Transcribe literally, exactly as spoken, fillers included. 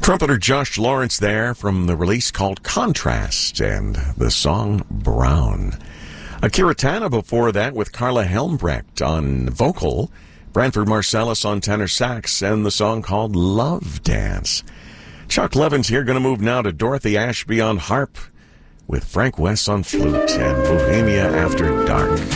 Trumpeter Josh Lawrence there from the release called Contrast and the song Brown. Akira Tana before that with Carla Helmbrecht on vocal, Branford Marsalis on tenor sax, and the song called Love Dance. Chuck Levins here, going to move now to Dorothy Ashby on harp with Frank West on flute and Bohemia After Dark.